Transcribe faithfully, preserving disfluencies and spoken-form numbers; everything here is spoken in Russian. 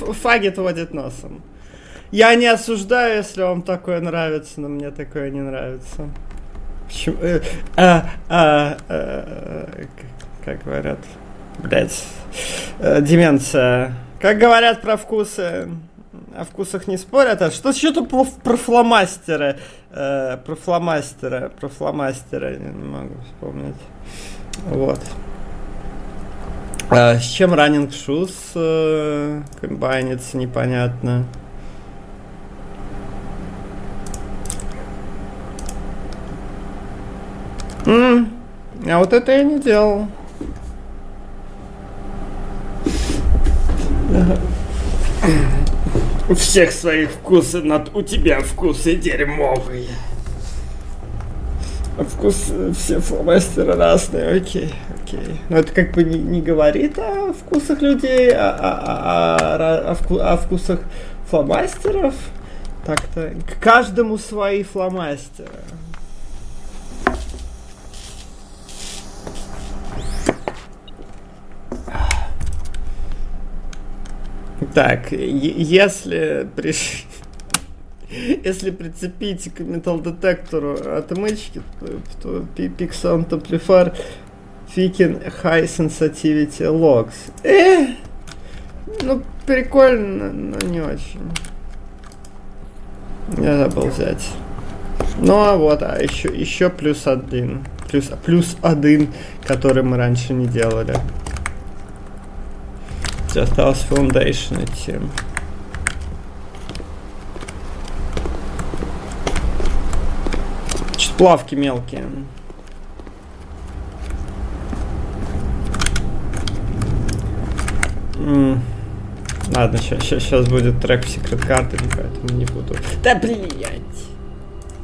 фагет водит носом. Я не осуждаю, если вам такое нравится, но мне такое не нравится. Почему? Э, а, а, а, как говорят, блять, э, деменция. Как говорят про вкусы, о вкусах не спорят. А что что-то про фломастеры, э, про фломастеры, про фломастеры, не могу вспомнить. Вот. А с чем Running Shoes э, комбайнится, непонятно. М-м, а вот это я не делал. У всех своих вкусы, над... у тебя вкусы дерьмовые. Вкус, все фломастеры разные, окей, окей. Но это как бы не, не говорит о вкусах людей, а, а, а, а, о, вку, о вкусах фломастеров. Так-то к каждому свои фломастеры. Так, если приш... если прицепить к металл-детектору отмычки, то Peak Sound Amplifier Ficken High Sensitivity Logs. Э, ну, прикольно, но не очень. Я забыл взять. Ну, а вот, а еще, еще плюс один. Плюс, плюс один, который мы раньше не делали. Осталось Foundation идти. Чуть плавки мелкие. М-м. Ладно, сейчас будет трек в Secret Garden, поэтому не буду. Да блять!